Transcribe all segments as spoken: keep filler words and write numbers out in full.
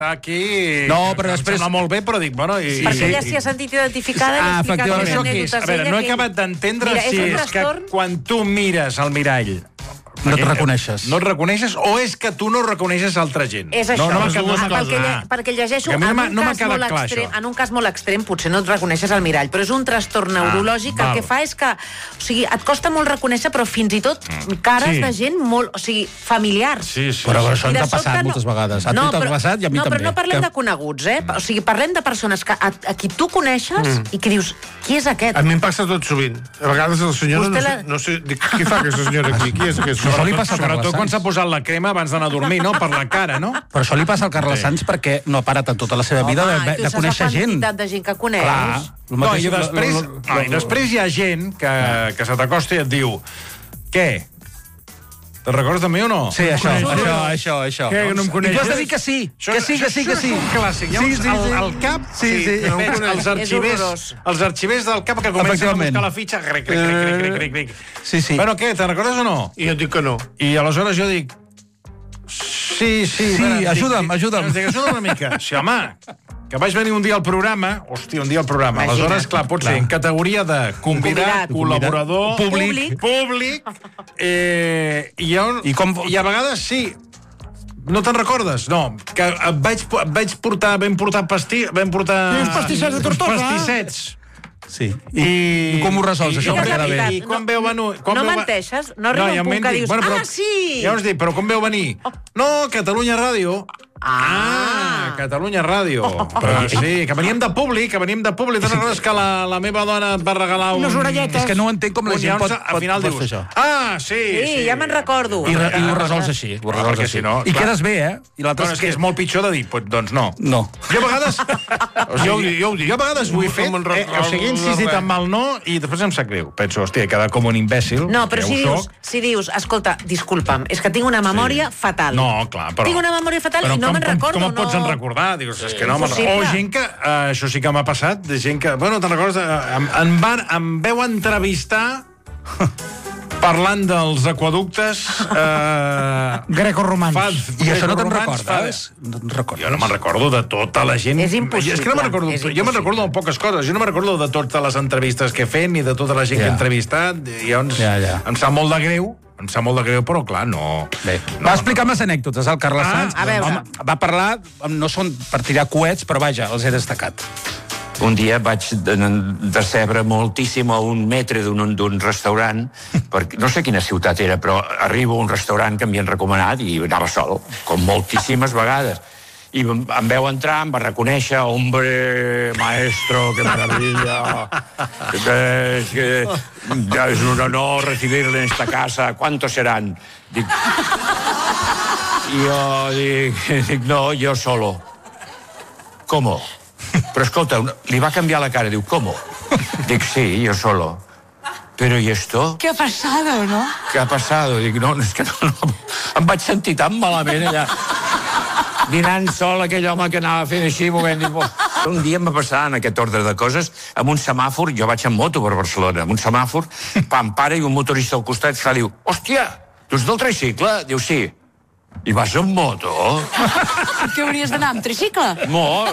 Aquí... No, però després... Em sembla molt bé, però dic, bueno... I... Perquè ella s'hi ha sentit identificada i Ah, ha explicat efectivament. les Això què és? anècdotes A veure, d'ella no he que- acabat d'entendre Mira, és si un és que trastorn- quan tu mires al mirall... No et reconeixes. No et reconeixes o és que tu no reconeixes altra gent? És això. No, no m'ha Ah, quedat perquè, clar. lle perquè llegeixo, Que a mi no en m'ha- un, no m'ha cas quedat molt clar, extrem, això. en un cas molt extrem potser no et reconeixes al mirall, però és un trastorn neurològic que val. el que fa és que, o sigui, et costa molt reconèixer, però fins i tot cares Sí. de gent molt, o sigui, familiars. Sí, sí. Però sí. això I de ens ha sobte passat no- moltes vegades. A no, tu t'ha però- passat i a mi no, també. però no parlem Que- de coneguts, eh? O sigui, parlem de persones que, a, a qui tu coneixes i que dius, qui és aquest? A mi em passa tot sovint. A vegades el senyor no, Vostè sé, la- no sé... Dic, què fa aquesta senyora aquí? Qui és aquesta? Això li passa al Carles Sobretot quan Sanz. s'ha posat la crema abans d'anar a dormir, no? Per la cara, no? Però això li passa al Carles Sí. Sanz perquè no ha parat en tota la seva vida de, Home, de, tu de saps conèixer la gent. quantitat de gent que coneix. Clar. El No, mateix- i després, lo- lo- no, i després hi ha gent que, que se t'acosta i et diu què? Te'n recordes de mi o no? Sí, això, Coneixes? això, això, això. Què, que no em I coneixes? tu has de dir que sí, Això- que sí, que sí, que sí. Això és un clàssic. Hi ha Sí, uns, sí, al, sí. al cap, Sí, sí. veig els És arxivers, horrorós. els arxivers del cap que comencen a Efectivament. buscar la fitxa. Cric, cric, cric, cric, cric, cric, cric. Sí, sí. Bueno, què, te'n recordes o no? I jo dic que no. I aleshores jo dic... Sí, sí. Sí, a veure, ajuda'm, dic, ajuda'm. Dic, ajuda'm una mica. Sí, home, que vaig venir un dia al programa, hòstia, un dia al programa, Imagina't. aleshores, clar, pot ser en categoria de convidat, Convidat. col·laborador, Públic. públic, eh, i, jo, I com- i a vegades sí, no te'n recordes? No, que et vaig, et vaig portar, vam portar pastí, vam portar... Uns pastissets de Tortosa. Uns pastissets. Sí. I, I com ho resols, això? Digues Perquè la ara ve. veritat. I quan No- veu venir... Quan no veu va- menteixes, no arriba un ja punt m'he que dit, dius, però, "Ah, sí!" Ja us dic, però com veu venir? No, Catalunya Ràdio. Ah, Catalunya Ràdio. Però sí, que veníem de públic, que veníem de públic. Te'n recordes que la, la meva dona et va regalar un... Unes orelletes. És que no entenc com la un gent pot, llança, pot, al final pot dius, fer això. Ah, sí, Sí, sí. ja me'n recordo. I, re, I ho resols així. Ho resols perquè així. si no, I clar. quedes bé, eh? I l'altre Bueno, és que és molt pitjor de dir, pues, doncs no. No. Jo a vegades... O sigui, Jo ho dic, jo ho dic. Jo a vegades ho he No fet, me'n eh, recordo o sigui, he insistit de res. amb el no i després em sap greu. Penso, hòstia, he quedat com un imbècil. No, però ja si ho dius, soc. si dius, escolta, disculpa'm, és que tinc una memòria fatal. No, clar, però... Tinc una memòria fatal però i no com, me'n com, recordo. Com et pots no... en recordar? Dius, és que no me'n Impossible. O gent que... Uh, això sí que m'ha passat, de gent que... Bueno, te'n recordes? Uh, em, em, van, em veu entrevistar parlant dels aquaductes... Uh, Grecorromans. fa, I això no te'n grecorromans, recordes? No te'n recordes? Jo no me'n recordo de tota la gent... És impossible, És que no me'n recordo... és Jo me'n impossible. recordo de poques coses. Jo no me'n recordo de totes les entrevistes que he fet ni de tota la gent Ja. que he entrevistat. Llavors, Ja, ja. em sap molt de greu, em sap molt de greu, però clar, no... Bé, no, va explicar unes anècdotes al Carles Ah, Sanz. a veure. Home, va parlar, no són per tirar coets, però vaja, els he destacat. Un dia vaig de- decebre moltíssim a un metre d'un d'un restaurant, perquè no sé quina ciutat era, però arribo a un restaurant que m'hi han recomanat i anava sol, com moltíssimes vegades. I em em veu entrar, em va reconèixer, hombre, maestro, que maravilla, que es, que es un honor recibirle en esta casa, ¿cuántos serán? Dic, i jo dic, dic, no, yo solo. ¿Cómo? Però escolta, li va canviar la cara, diu, ¿cómo? Dic, sí, yo solo. Pero ¿y esto? ¿Qué ha pasado, no? ¿Qué ha pasado? Dic, no, és que no, no, em vaig sentir tan malament allà. Dinant sol, aquell home que anava fent així, movent... Dic, "Oh". Un dia em va passar en aquest ordre de coses, amb un semàfor, jo vaig en moto per Barcelona, amb un semàfor, pam, para, i un motorista al costat, fa, diu, hòstia, tu ets del tricicle? Diu, sí. I vas amb moto? Que hauries d'anar amb tricicle? No,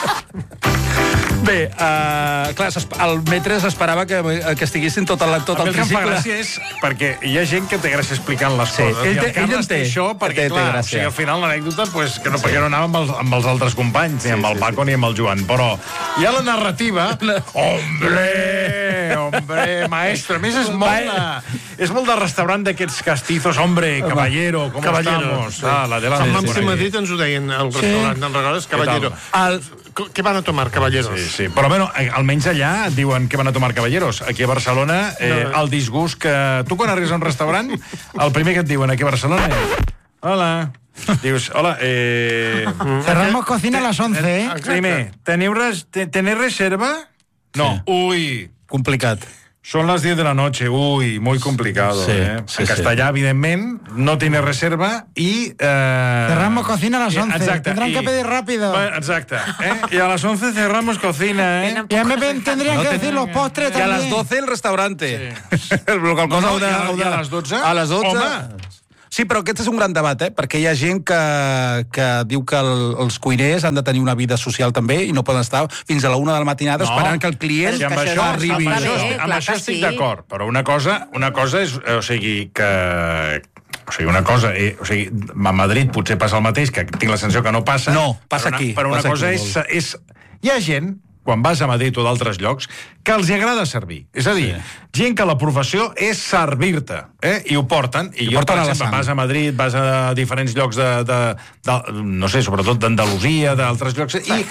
Bé, uh, clar, s'esp- el metre s'esperava que, que estiguessin tot el, tot A mi el el que em fa tricicle. gràcia és perquè hi ha gent que té gràcia explicant les Sí, coses. ell I té- el Carles ell en té, té això perquè, té- té clar, gràcia. o sigui, al final l'anècdota, pues, que no, perquè no anava amb els, amb els altres companys, ni amb el Paco ni amb el Joan, però hi ha la narrativa... Hombre, hombre, maestro. A més, és molt de, és molt de restaurant d'aquests castizos, hombre, caballero, com Caballero, estamos? sí. Ah, la de la... Quan vam por ser a ahí. Madrid ens ho deien al restaurant, te'n recordes? Caballero. tal? El... Què van a tomar, caballeros? Sí, sí, però bueno, almenys allà et diuen que van a tomar caballeros. Aquí a Barcelona, eh, el disgust que... Tu quan arribes a un restaurant, el primer que et diuen aquí a Barcelona és... Hola. Dius, hola, eh... Cerramos cocina a las once, ¿eh? Primer, ¿teniu res, te- ¿tenéis reserva? No. Uy, Complicat. son las diez de la noche. Uy, muy complicado, Sí, eh? sí, En sí. castellà, evidentment, no tiene reserva i... Eh... Cerramos cocina a las i- once. Exacte. Tendrán i- que pedir rápido. Bueno, exacte. Eh? Y a las once cerramos cocina, eh? Y a mí me tendrían No que te- decir los postres Que a también. les doce el restaurante. Sí. El local No, cosa no, una, i a- una... i a les dotze? A les dotze. Home. Sí, però aquest és un gran debat, eh? Perquè hi ha gent que, que diu que el, els cuiners han de tenir una vida social també i no poden estar fins a la una de la matinada No. esperant que el client Sí, amb que això, arribi. amb això, Està bé, amb clar això que estic sí. d'acord, però una cosa, una cosa és, o sigui, que... O sigui, una cosa, eh, o sigui, a Madrid potser passa el mateix, que tinc la sensació que no passa. No, passa però una, aquí, Però una passa cosa aquí, és, és... Hi ha gent, quan vas a Madrid o d'altres llocs, que els hi agrada servir. És a dir, sí. gent que la professió és servir-te, eh? I ho porten. I, I jo, porten per a la exemple, sang. vas a Madrid, vas a diferents llocs de... de, de no sé, sobretot d'Andalusia, d'altres llocs, i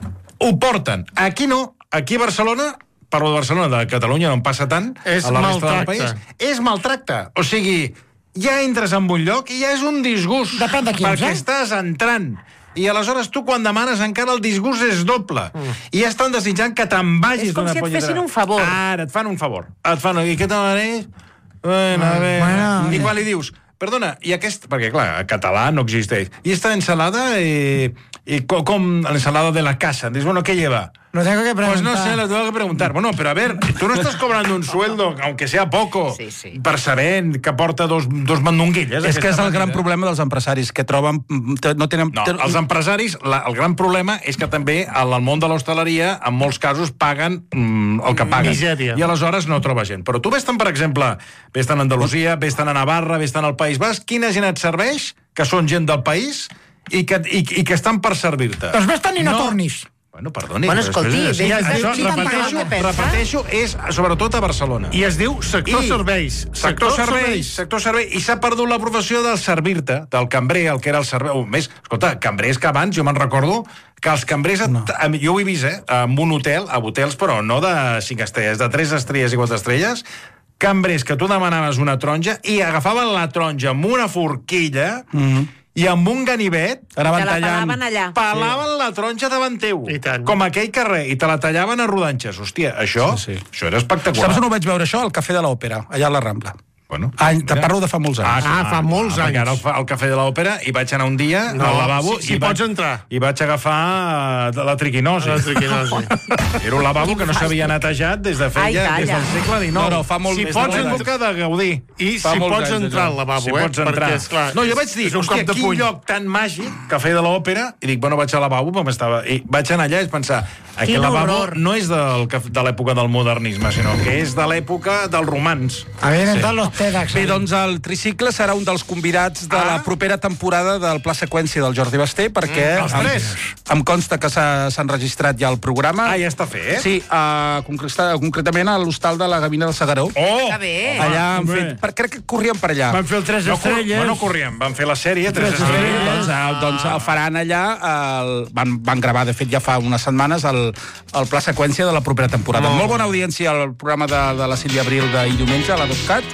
ho porten. Aquí no. Aquí a Barcelona... Parlo de Barcelona, de Catalunya no en passa tant, És a la resta del maltracte. país, és maltracte. O sigui, ja entres en un lloc i ja és un disgust. Depèn de quins, perquè eh? estàs entrant. I aleshores tu, quan demanes, encara el disgust és doble. Mm. I ja estan desitjant que te'n vagis És com d'una si et punyetera- fessin un favor. Ara, et fan un favor. Et fan... I què te mereix? Bueno, a ver... Bueno. I quan li dius... Perdona, i aquest... Perquè, clar, en català no existeix. I esta ensalada, eh, eh, com, com l'ensalada de la casa. Dius, bueno, ¿qué lleva? Lo tengo que preguntar. Pues no sé, lo tengo que preguntar. Bueno, pero a ver, tú no estás cobrando un sueldo, aunque sea poco, Sí, sí. per saber que porta dos, dos mandonguilles. És que és aquesta el gran manera. problema dels empresaris, que troben... No tenen... No, els empresaris, la, el gran problema és que també al món de l'hostaleria, en molts casos, paguen mm, el que paguen. Misèria. I aleshores no troba gent. Però tu ves-te'n, per exemple, ves-te'n a Andalusia, ves-te'n a Navarra, ves-te'n al País Basc, quina gent et serveix, que són gent del país, i que, i, i que estan per servir-te. Doncs vés-te'n i no, No. tornis. Bueno, perdoni. Bueno, però escolti, després és així. ves- Això, ves- repeteixo, què pensa? repeteixo, és sobretot a Barcelona. I es diu sector I- serveis. Sector serveis, sector servei. I s'ha perdut la professió del servir-te, del cambrer, el que era el servei. O més, escolta, cambrers que abans, jo me'n recordo, que els cambrers, no. jo ho he vist, eh, en un hotel, a hotels, però no de cinc estrelles, de tres estrelles i quatre estrelles, cambrers que tu demanaves una taronja i agafaven la taronja amb una forquilla Mm. i amb un ganivet Anaven Que la tallant... pelaven allà. pelaven la taronja davant teu. I tant. Com aquell carrer, i te la tallaven a rodanxes. Hòstia, això, Sí, sí. això era espectacular. Saps on ho vaig veure això? Al Cafè de l'Òpera, allà a la Rambla. Bueno, Any, te mira. parlo de fa molts anys. Ah, fa molts perquè anys. Ara al, fa- al Cafè de l'Òpera hi vaig anar un dia No, al lavabo si- si i vaig, pots entrar. i vaig agafar eh, la triquinosi. La triquinosi. Era un lavabo que no s'havia netejat des de feia, Ai, des del calla. segle dinou. No, no, fa molt si més pots de en anys. boca de Gaudí. I Fa si molts pots anys, entrar això. al lavabo, Si eh? pots entrar. Perquè, esclar, no, jo vaig dir, és un hòstia, cop de quin puny. lloc tan màgic, Cafè de l'Òpera, i dic, bueno, vaig al lavabo, però m'estava... I vaig anar allà i vaig pensar, aquest Quin lavabo horror. no és del, caf- de l'època del modernisme, sinó que és de l'època dels romans. Habían entrado los TEDx. Bé, doncs el tricicle serà un dels convidats de Ah. la propera temporada del Pla Seqüència del Jordi Basté, perquè Mm, els em- tres. em consta que s'ha s'ha enregistrat ja el programa. Ah, ja està fet? Sí, uh, concreta, concretament a l'hostal de la Gavina del Segaró. Oh! Que bé. Allà han home. fet... Per, crec que corrien per allà. Van fer el tres No, cor estrelles. bueno, corriem, van fer la sèrie, tres Tres estrelles. estrelles. Doncs, eh, doncs el faran allà, el, van, van gravar, de fet, ja fa unes setmanes, el, el pla seqüència de la propera temporada. Molt, Molt bona audiència al programa de, de la Sílvia Abril d'ahir diumenge, a la Dotcat.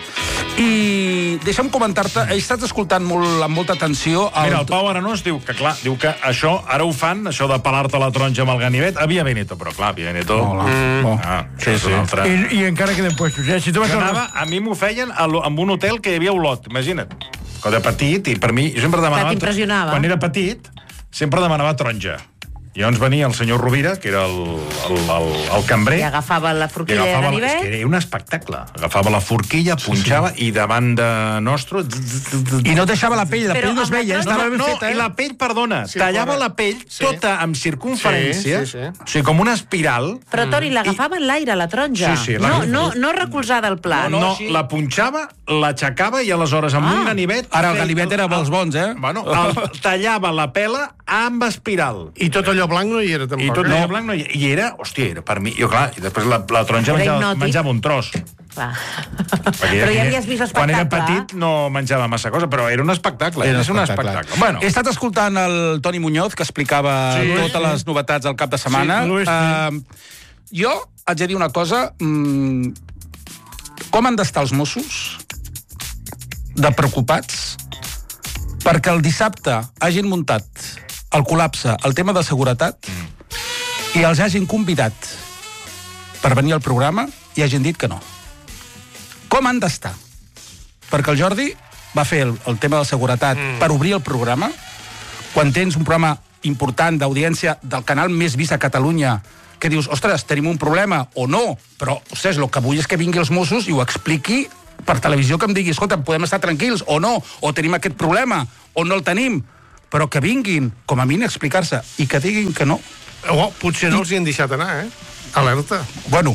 I deixa'm comentar-te, he estat escoltant molt, amb molta atenció... El... Mira, el Pau Arenós diu que, clar, diu que això, ara ho fan, això de pelar-te la taronja amb el ganivet, a Via Veneto, però clar, Via Veneto... Hola. Oh. Ah, sí, és una altra... Y, y encara queden puestos. Eh? Si tu vas Jo a anava, a mi m'ho feien a, lo- en un hotel que hi havia olot, imagina't. Quan era petit, i per mi, jo sempre demanava... t'impressionava. Quan era petit, sempre demanava taronja. I llavors venia el senyor Rovira, que era el, el, el, el cambrer, I agafava la i forquilla de agafava, és ganivet. que era un espectacle. Agafava la forquilla, punxava, i davant de nostre... I no deixava la pell, la Però pell no es amb la veia, eh? taronja- estava No, ben no, feta, i eh? la pell, perdona, Sí, tallava fora. la pell Sí. tota amb circunferència, Sí, sí, sí. o sigui, com una espiral. Però, Toni, l'agafava en l'aire, la taronja. Sí, sí, la- no, no, no recolzada al plat. No, no, la punxava, l'aixecava i aleshores amb Ah. un ganivet... Ara el ganivet era pels bons, eh? Bueno, el, tallava la pela amb espiral. I tot allò blanc no hi era, tampoc. I tot eh? allò blanc no hi... I era, hòstia, era per mi... Jo, clar, i després la, la taronja Era menjava, hipnòtic. menjava un tros. Clar. Perquè Però ja havies vist l'espectacle. Quan era petit no menjava massa cosa, però era un espectacle. Era és un espectacle. Bueno, He estat escoltant el Toni Muñoz, que explicava Sí, sí, totes les novetats del cap de setmana. Sí, ho és, uh, jo haig de dir una cosa. Mm, com han d'estar els Mossos de preocupats perquè el dissabte hagin muntat el col·lapse, el tema de seguretat, i els hagin convidat per venir al programa i hagin dit que no. Com han d'estar? Perquè el Jordi va fer el, el tema de seguretat mm. per obrir el programa, quan tens un programa important d'audiència del canal més vist a Catalunya, que dius, ostres, tenim un problema, o no, però, ostres, el que vull és que vingui els Mossos i ho expliqui per televisió que em digui, escolta, podem estar tranquils, o no, o tenim aquest problema, o no el tenim, però que vinguin, com a mínim, a explicar-se, i que diguin que no. O potser no els hi han deixat anar, eh? Alerta. Bueno,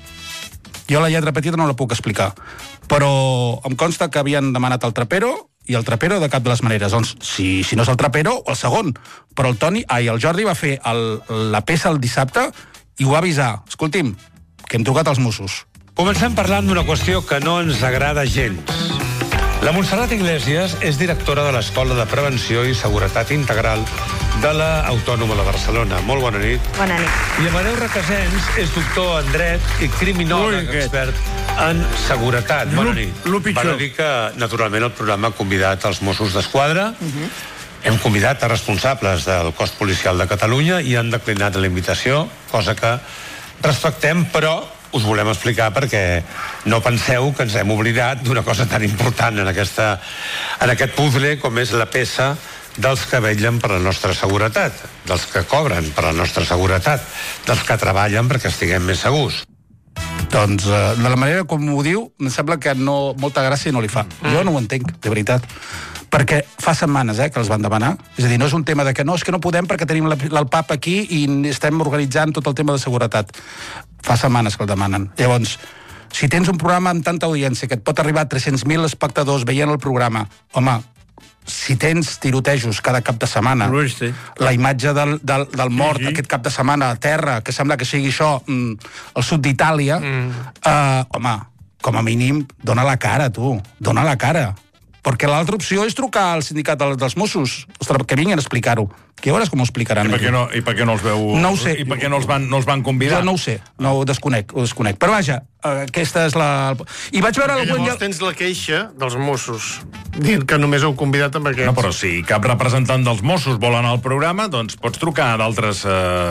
jo la lletra petita no la puc explicar, però em consta que havien demanat el trapero, i el trapero de cap de les maneres. Doncs, si, si no és el trapero, el segon. Però el Toni, ai, el Jordi va fer el, la peça el dissabte i ho va avisar. Escolti'm, que hem trucat als Mossos. Comencem parlant d'una qüestió que no ens agrada gens. La Montserrat Iglesias és directora de l'Escola de Prevenció i Seguretat Integral de la Autònoma de Barcelona. Molt bona nit. Bona nit. I Amadeu Requesens és doctor en dret i criminòleg expert en seguretat. Bona nit. Van a dir que, naturalment, el programa ha convidat els Mossos d'Esquadra. Uh-huh. Hem convidat a responsables del cos policial de Catalunya i han declinat la invitació, cosa que respectem, però us volem explicar perquè no penseu que ens hem oblidat d'una cosa tan important en, aquesta, en aquest puzzle com és la peça dels que vetllen per la nostra seguretat, dels que cobren per la nostra seguretat, dels que treballen perquè estiguem més segurs. Doncs, de la manera com ho diu, em sembla que no, molta gràcia no li fa. Mm. Jo no ho entenc, de veritat. Perquè fa setmanes eh, que els van demanar. És a dir, no és un tema de que no, és que no podem perquè tenim el P A P aquí i estem organitzant tot el tema de seguretat. Fa setmanes que el demanen. Llavors, si tens un programa amb tanta audiència que et pot arribar a tres-cents mil espectadors veient el programa, home, si tens tirotejos cada cap de setmana, la imatge del, del, del mort sí, sí. aquest cap de setmana a terra, que sembla que sigui això, mm, el sud d'Itàlia, mm. eh, home, com a mínim, dona la cara, tu, dona la cara. Perquè l'altra opció és trucar al sindicat dels Mossos, ostres, que vinguin a explicar-ho. Que a veure com ho explicaran. I per què no, i per què no els veu... No ho sé. I per què no els van, no els van convidar? Jo no ho sé, no ho desconec, ho desconec. Però vaja, aquesta és la... I vaig veure... Perquè llavors tens la queixa dels Mossos, dient que només heu convidat amb aquests. No, però si cap representant dels Mossos vol anar al programa, doncs pots trucar a d'altres...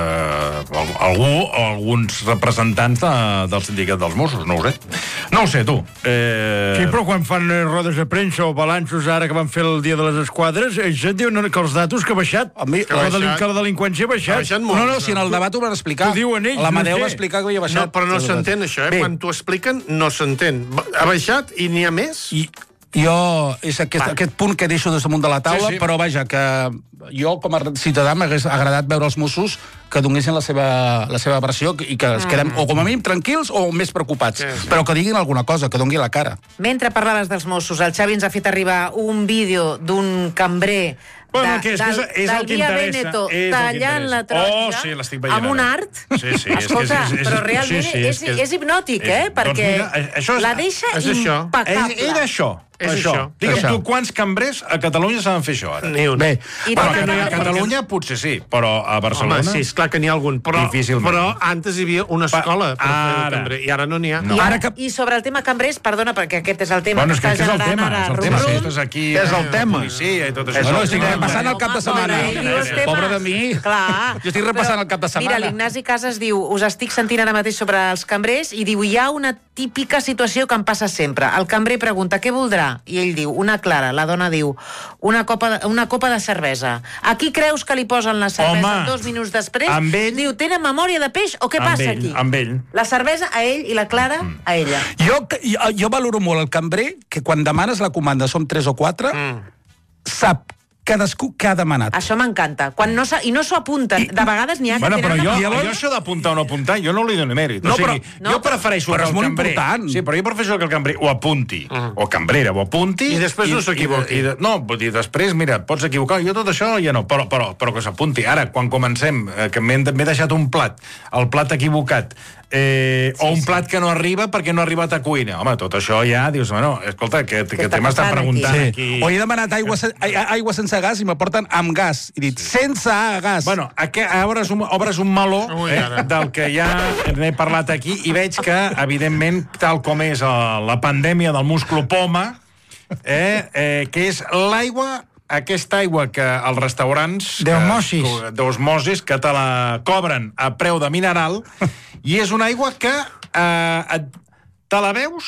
Eh, algú o alguns representants de, del sindicat dels Mossos, no ho sé. No ho sé, tu. Eh... Sí, però quan fan rodes de premsa o balanços ara que van fer el dia de les esquadres, ells et diuen que els datos que ha baixat. A mi, que, la delin que la delinqüència ha baixat. Ha baixat molt, no, no, si en el debat ho van explicar. Ho diuen ells, l'Amadeu no va sé. explicar que havia baixat. No, però no s'entén això, eh? Bé. Quan t'ho expliquen, no s'entén. Ha baixat i n'hi ha més? I jo, és aquest, aquest punt que deixo des damunt de la taula, sí, sí. Però vaja, que jo com a ciutadà m'hagués agradat veure els Mossos que donessin la seva, la seva versió i que es quedem, o com a mínim, tranquils o més preocupats. Sí, sí. Però que diguin alguna cosa, que doni la cara. Mentre parlaves dels Mossos, el Xavi ens ha fet arribar un vídeo d'un cambrer Bueno, de, que és, del, és, és el que Via interessa. Veneto És tallant la taronja oh, sí, l'estic veient amb un ara. art. Sí, sí, Escolta, és, és, és, però realment sí, sí, és, és, és hipnòtic, eh? És, Perquè doncs mira, això és, la deixa és això. impecable. És, era això. És això. això. Digue'm Això. tu, quants cambrers a Catalunya saben fer això, ara? Ni un. Bé, I Bueno, tot que no hi ha a el- Catalunya potser sí, però a Barcelona... Home, sí, esclar que n'hi ha algun, però, Difícilment. però antes hi havia una escola per fer Ara. el cambrer, i ara no n'hi ha. No. I, Ara ara que- I sobre el tema cambrers, perdona, perquè aquest és el tema Bueno, és que que està és el generant tema, ara és el tema. rum-rum. Si estàs aquí... És el eh, tema. Policia i tot això. Això no, és estic el tema. repassant el cap de setmana. Home, ell diu els temes. Pobre de mi. Clar. Jo estic repassant Però, el cap de setmana. Mira, l'Ignasi Casas diu, us estic sentint ara mateix sobre els cambrers, i diu, hi ha una típica situació que em passa sempre. El cambrer pregunta, què voldrà? I ell diu, una clara, la dona diu, una copa de, una copa de cervesa. A qui creus que li posen la cervesa Home, dos minuts després? amb ell- Diu, tenen memòria de peix o què Amb passa ell, aquí? amb ell. La cervesa a ell i la Clara mm. a ella. Jo, jo, jo valoro molt el cambrer, que quan demanes la comanda som tres o quatre, Mm. sap cadascú què ha demanat. Això m'encanta. Quan no s'ha- I no s'ho apunten. De vegades n'hi ha que Bueno, però tenen... jo, una- llavors... jo això d'apuntar o no apuntar, jo no li dono mèrit. No, o sigui, però- no, jo prefereixo però que és el molt cambrer... important. Sí, però jo prefereixo que el cambrer ho apunti, uh-huh. o cambrera ho apunti... I després no s'equivoqui. i de- No, vull dir, després, mira, et pots equivocar, jo tot això ja no, però, però, però que s'apunti. Ara, quan comencem, eh, que m'he m'he deixat un plat, el plat equivocat, eh, sí, o un sí. plat que no arriba perquè no ha arribat a cuina. Home, tot això ja, dius, bueno, escolta, que, que, que està te m'està passant preguntant aquí? aquí... O he demanat aigua, sen- ai- aigua sense gas i m'aporten amb gas. I dit, sense gas. Bueno, aquí obres un, obres un meló Ui, eh, ara. del que ja n'he parlat aquí i veig que, evidentment, tal com és eh, la pandèmia del musclopoma, eh, eh, que és l'aigua, aquesta aigua que els restaurants... que- D'osmosis. que- D'osmosis, que te la cobren a preu de mineral, i és una aigua que eh, et, te la veus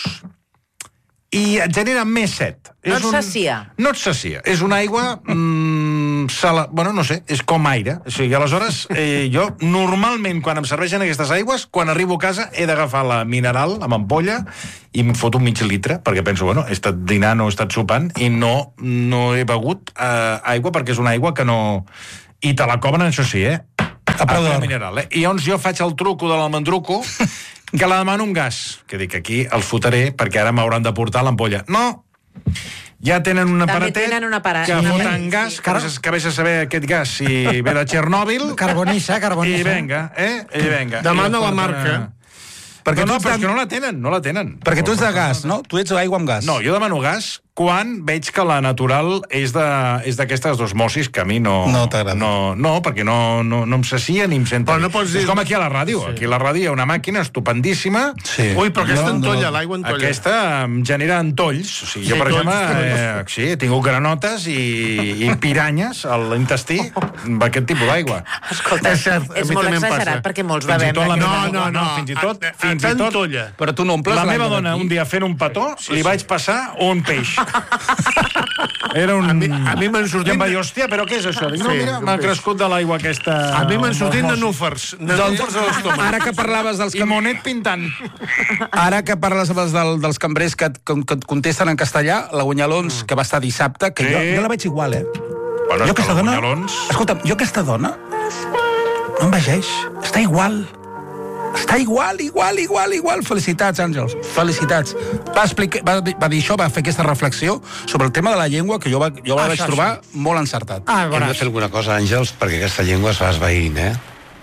i et genera més set. No És et sacia. No et sacia. És una aigua... Mm, mm, sala... Bueno, no sé, és com aire. O sigui, aleshores, eh, jo, normalment, quan em serveixen aquestes aigües, quan arribo a casa, he d'agafar la mineral amb ampolla i em foto un mig litre, perquè penso, bueno, he estat dinant o he estat sopant i no, no he begut eh, aigua, perquè és una aigua que no... I te la cobren, això sí, eh? A preu de mineral, eh? I llavors jo faig el truco de l'almendruco, que la demano un gas, que dic, aquí els fotré, perquè ara m'hauran de portar l'ampolla. No! Ja tenen un aparatet que foten gas, que vés, que vés a saber aquest gas si ve de Txernòbil. Carbonissa, carbonissa. I venga, eh? I venga. Demana la marca. Perquè no, no, però és que no la tenen, no la tenen. Perquè tu ets de gas, no? Tu ets d'aigua amb gas. No, jo demano gas quan veig que la natural és d'aquestes d'osmosis que a mi no... No t'agrada. No, no, perquè no, no, no em sacia ni em senten. Però no pots dir... És com aquí a la ràdio. Sí. Aquí a la ràdio hi ha una màquina estupendíssima. Sí. Ui, però aquesta no, entolla, no. l'aigua entolla. Aquesta em genera entolls. O sigui, jo, per exemple, eh, sí, he tingut granotes i, i piranyes a l'intestí amb aquest tipus d'aigua. Escolta, és, cert, és molt exagerat, perquè molts bevem. No, no, no, no. Fins i tot, fins i tot... Però tu no omples la meva dona, un dia fent un petó, li vaig passar un peix. Era un... A mi, a mi m'han sortit... I em va dir, hòstia, però què és això? Dic, no, Sí, mira, és un m'ha peix. crescut de l'aigua aquesta... A mi m'han sortit nenúfars. Nenúfars a l'estómac. Ara que parlaves dels... I monet pintant. Ara que parles del, dels cambrers que, et- que, que et contesten en castellà, la Guanyalons, que va estar dissabte, que Sí. jo, jo la veig igual, eh? Bueno, jo és que aquesta la dona... Guanyalons... Escolta'm, jo aquesta dona no em vegeix. Està igual. Està igual, igual, igual, igual. Felicitats, Àngels. Felicitats. Va, explicar, va, va dir això, va fer aquesta reflexió sobre el tema de la llengua, que jo, va, jo la vaig Això, trobar molt encertat. Ah, Hem de fer alguna cosa, Àngels, perquè aquesta llengua es va esvaint, eh?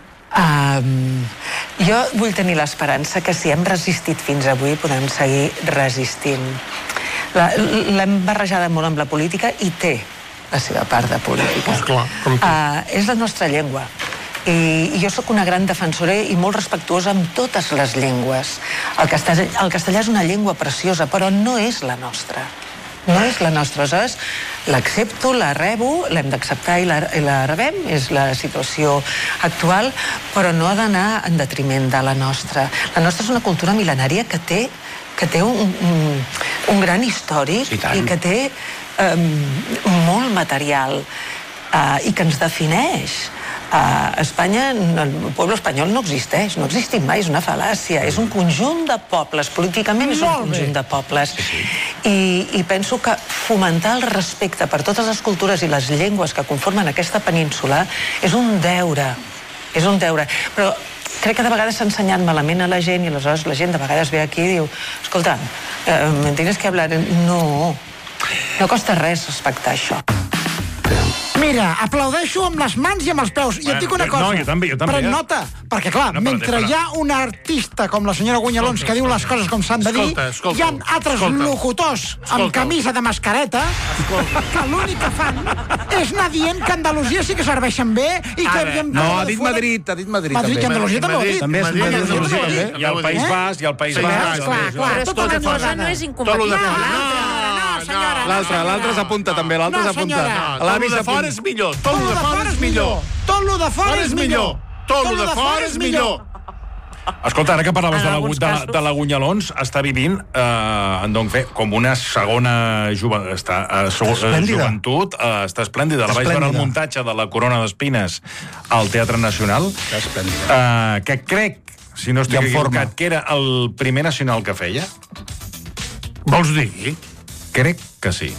Um, jo vull tenir l'esperança que si hem resistit fins avui podem seguir resistint. La- L'hem barrejada molt amb la política i té la seva part de política. Esclar, com tu. Uh, és la nostra llengua. I, i jo sóc una gran defensora i molt respectuosa amb totes les llengües. El castellà, el castellà és una llengua preciosa, però no és la nostra. No és la nostra. Aleshores, l'accepto, la rebo, l'hem d'acceptar i, la, i la rebem, és la situació actual, però no ha d'anar en detriment de la nostra. La nostra és una cultura mil·lenària que té, que té un, un, un gran històric I tant. i que té um, molt material uh, i que ens defineix. A Espanya, el poble espanyol no existeix, no ha existit mai, és una fal·làcia, és un conjunt de pobles, políticament és un Molt bé. conjunt de pobles. I, I penso que fomentar el respecte per totes les cultures i les llengües que conformen aquesta península és un deure, és un deure. Però crec que de vegades s'ha ensenyat malament a la gent i aleshores la gent de vegades ve aquí i diu, escolta, eh, me tienes que hablar... No, no costa res respectar això. Mira, aplaudeixo amb les mans i amb els peus. I et Bueno, dic una no, cosa. jo també, jo també, Pren eh? nota, perquè, clar, No, però mentre espera. hi ha un artista com la senyora Guanyalons que diu les coses com s'han de dir, Escolta, escolta, hi ha altres escolta. locutors amb Escolta. camisa de mascareta que l'únic que fan és anar dient que a Andalusia sí que serveixen bé i que... Ara, havíem- No, ha dit Madrid, ha dit Madrid, Madrid i també. Andalusia també ho ha dit. També és Madrid, Madrid, Andalusia Andalusia, també. I al País Eh? Basc, i al País Sí, Basc. Clar, clar, clar. Però és que tota una la cosa no és incompatible amb l'altra. No, senyora. L'altre, no, l'altre senyora. s'apunta també, l'altre No, s'apunta. senyora. Tot lo de fora és millor. Tot lo de fora és millor. Tot lo de fora és millor. Tot lo de fora és millor. Escolta, ara que parlaves En de la, alguns de, la, casos. de la Guanyalons, està vivint eh, doncs, bé, com una segona jove, està, eh, so, eh, esplèndida. joventut, eh, està esplèndida. La vaig veure al Esplèndida. muntatge de la Corona d'Espines al Teatre Nacional, Està esplèndida. eh, que crec, si no estic I en forma. equivocat, que era el primer nacional que feia. Vols dir? Crec que sí.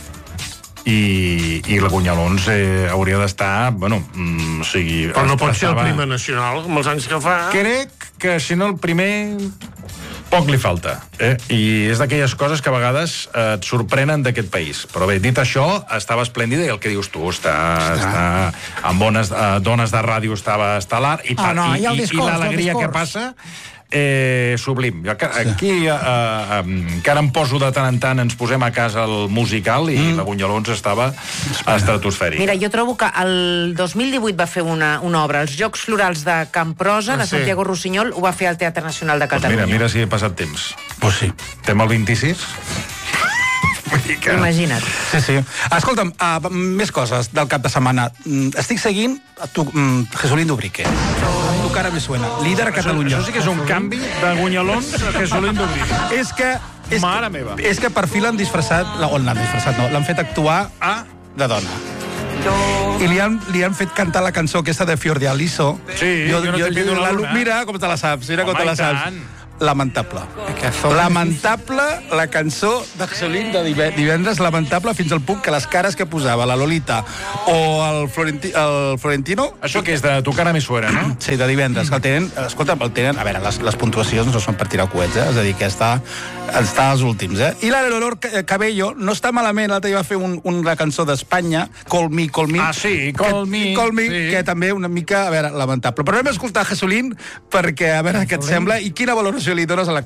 I, i la Guanyalons eh, hauria d'estar, bueno, mm, o sigui... Però no pot ser el estava- primer nacional, amb els anys que fa. Crec que si no el primer poc li falta, eh? I és d'aquelles coses que a vegades eh, et sorprenen d'aquest país. Però bé, dit això, estava esplèndida i el que dius tu, està, està amb bones, eh, dones de ràdio estava estel·lar i, Ah, no, i, i el i, i discurs, l'alegria el que discurs. passa eh, sublim. Jo, que- aquí, eh, eh, que ara em poso de tant en tant, ens posem a casa el musical i mm. la Guanyalons estava estratosfèrica. Mira, jo trobo que el dos mil divuit va fer una, una obra, els Jocs Florals de Camprosa, Ah, de sí. Santiago Rossinyol, ho va fer al Teatre Nacional de Pues Catalunya. mira, mira si he passat temps. Pues sí. Estem al vint-i-sis? Vull dir que... Imagina't. Sí, sí. Escolta'm, uh, més coses del cap de setmana. Mm, estic seguint a tu, mm, Jesulín Dubrique. Tu cara me suena. Líder a Catalunya. Això sí que és un canvi de Guanyalons a Jesulín Dubrique. És que... És, Mare meva. És que per fi l'han disfressat... La, on l'han disfressat? No, l'han fet actuar Ah, de dona. I li han, li han fet cantar la cançó aquesta de Fiordialiso. Sí, jo no t'he pido la luna. Mira com te la saps, mira com Home, te la i saps. tant. Lamentable. Lamentable la cançó de Jesulín de dive- divendres, lamentable fins al punt que les cares que posava la Lolita o el, Florenti, el Florentino... Això que és de tu cara me suera, no? Sí, de divendres, que el tenen... Escolta, el tenen... A veure, les, les puntuacions no són per tirar coets, eh? És a dir, que està, està als últims, eh? I la Leonor Cabello no està malament, l'altre dia va fer un, una cançó d'Espanya, Call Me, Call Me... Ah, sí, Call Me. Call Me, sí. que també una mica, a veure, lamentable. Però anem a escoltar Jesulín perquè, a veure què et sembla i quina valoració li dones a la